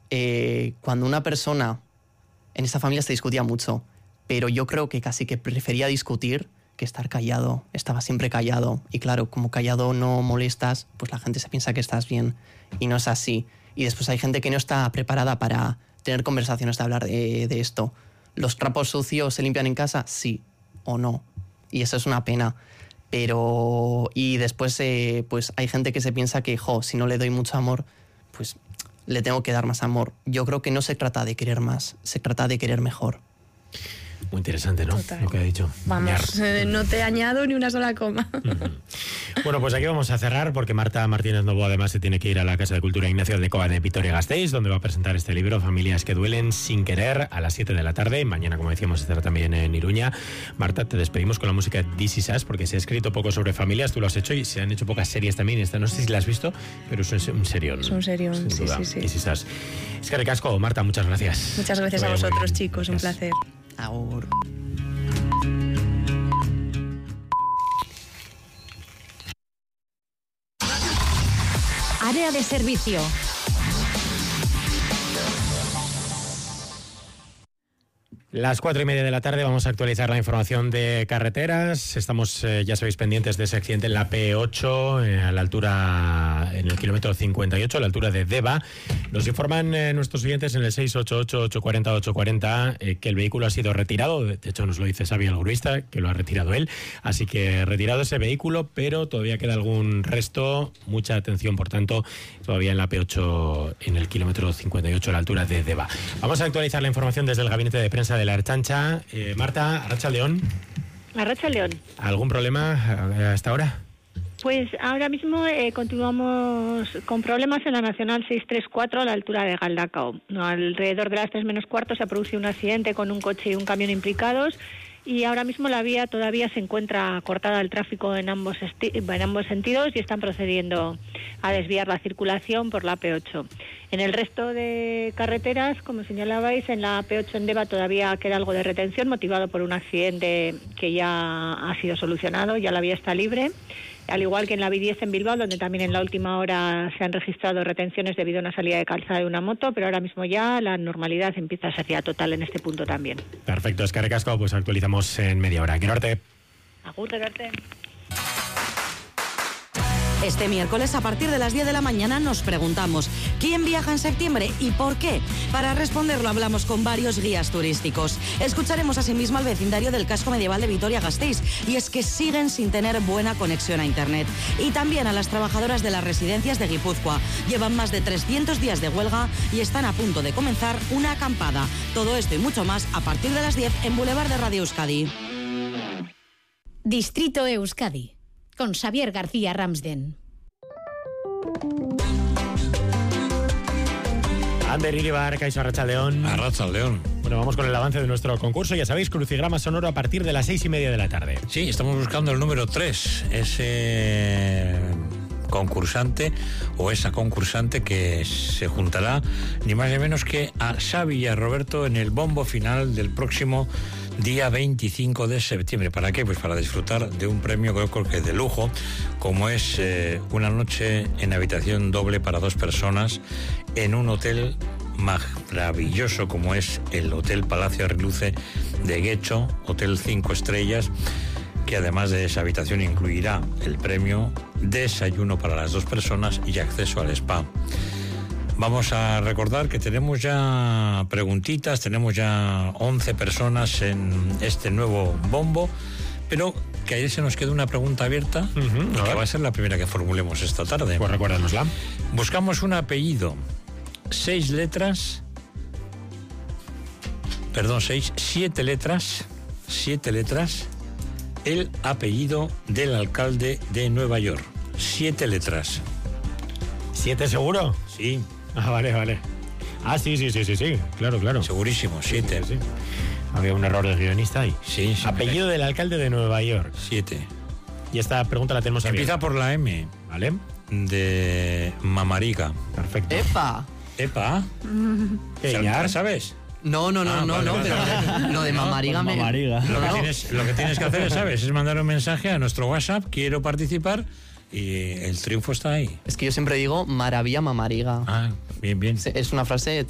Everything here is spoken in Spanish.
cuando una persona... En esta familia se discutía mucho, pero yo creo que casi que prefería discutir que estar callado. Estaba siempre callado. Y claro, como callado no molestas, pues la gente se piensa que estás bien. Y no es así. Y después hay gente que no está preparada para tener conversaciones de hablar de esto. ¿Los trapos sucios se limpian en casa? Sí o no. Y eso es una pena. Pero... Y después pues hay gente que se piensa que, si no le doy mucho amor, pues le tengo que dar más amor. Yo creo que no se trata de querer más, se trata de querer mejor. Muy interesante, ¿no? Total. Lo que ha dicho. Vamos, no te añado ni una sola coma. Bueno, pues aquí vamos a cerrar porque Marta Martínez Novo además se tiene que ir a la Casa de Cultura Ignacio Aldecoa de Vitoria-Gasteiz, donde va a presentar este libro, Familias que duelen sin querer, a las 7 de la tarde. Mañana, como decíamos, estará también en Iruña. Marta, te despedimos con la música de This Is Us, porque se ha escrito poco sobre familias, tú lo has hecho y se han hecho pocas series también. Esta no sé si la has visto, pero es un serión. Es un serión, sin duda. sí. This Is Us. Eskerrik asko, Marta, muchas gracias. Muchas gracias a vosotros, chicos, un placer. Agur. Área de servicio. Las 4:30 de la tarde vamos a actualizar la información de carreteras. Estamos, ya sabéis, pendientes de ese accidente en la P8, a la altura, en el kilómetro 58, a la altura de Deva. Nos informan nuestros oyentes en el 688-840-840 que el vehículo ha sido retirado. De hecho, nos lo dice Xavi, el grubista, que lo ha retirado él. Así que retirado ese vehículo, pero todavía queda algún resto. Mucha atención, por tanto, todavía en la P8, en el kilómetro 58, a la altura de Deva. Vamos a actualizar la información desde el gabinete de prensa de la Ertzaintza. Marta, Arratsaldeon. Arratsaldeon. ¿Algún problema hasta ahora? Pues ahora mismo continuamos con problemas en la Nacional 634 a la altura de Galdacao. Alrededor de las 3:15 se ha producido un accidente con un coche y un camión implicados y ahora mismo la vía todavía se encuentra cortada al tráfico en ambos sentidos y están procediendo a desviar la circulación por la P8. En el resto de carreteras, como señalabais, en la P8 en Deva todavía queda algo de retención motivado por un accidente que ya ha sido solucionado, ya la vía está libre. Al igual que en la B10 en Bilbao, donde también en la última hora se han registrado retenciones debido a una salida de calzada de una moto, pero ahora mismo ya la normalidad empieza a ser ya total en este punto también. Perfecto, eskerrik asko, pues actualizamos en media hora. Gero arte. Agur, gero arte. Este miércoles, a partir de las 10 de la mañana, nos preguntamos ¿quién viaja en septiembre y por qué? Para responderlo hablamos con varios guías turísticos. Escucharemos asimismo al vecindario del casco medieval de Vitoria-Gasteiz, y es que siguen sin tener buena conexión a Internet. Y también a las trabajadoras de las residencias de Guipúzcoa. Llevan más de 300 días de huelga y están a punto de comenzar una acampada. Todo esto y mucho más a partir de las 10 en Boulevard de Radio Euskadi. Distrito Euskadi, con Xavier García Ramsden. Ander Iribar, Kaixo, Arratsaldeon. Arratsaldeon. Bueno, vamos con el avance de nuestro concurso. Ya sabéis, crucigrama sonoro a partir de las 6:30 de la tarde. Sí, estamos buscando el número 3, ese concursante o esa concursante que se juntará ni más ni menos que a Xavi y a Roberto en el bombo final del próximo día 25 de septiembre. ¿Para qué? Pues para disfrutar de un premio creo que de lujo, como es una noche en habitación doble para 2 personas en un hotel maravilloso como es el Hotel Palacio Arriluce de Guecho, hotel 5 estrellas, que además de esa habitación incluirá el premio, desayuno para las 2 personas y acceso al spa. Vamos a recordar que tenemos ya preguntitas, tenemos ya 11 personas en este nuevo bombo, pero que ayer se nos quedó una pregunta abierta, que va a ser la primera que formulemos esta tarde. Pues recuérdanosla. Buscamos un apellido, 7 letras, el apellido del alcalde de Nueva York. 7 letras. ¿7 seguro? Sí. Ah, vale. Ah, sí, claro. Segurísimo, 7. Sí. Había un error de guionista ahí. Sí. Apellido del alcalde de Nueva York. 7. Y esta pregunta la tenemos abierta. Empieza por la M. ¿Vale? De Mamariga. Perfecto. ¡Epa! ¿Qué, ¿Sabes? No, vale. pero lo de Mamariga me... Lo que tienes que hacer, ¿sabes? Es mandar un mensaje a nuestro WhatsApp, quiero participar, y el triunfo está ahí. Es que yo siempre digo maravilla mamariga. Ah, bien. Es una frase